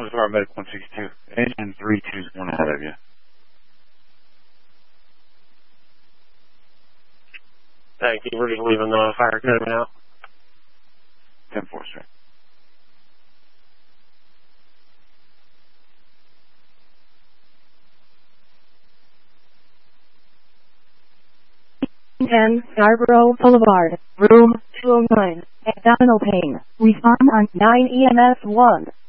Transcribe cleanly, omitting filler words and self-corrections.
Columbus Fire Medic 162. Engine 32 is going ahead of you. Thank you. We're just leaving the fire academy now. 10-4, sir. Scarborough Boulevard, room 209, abdominal pain. Respond on 9 EMS 1.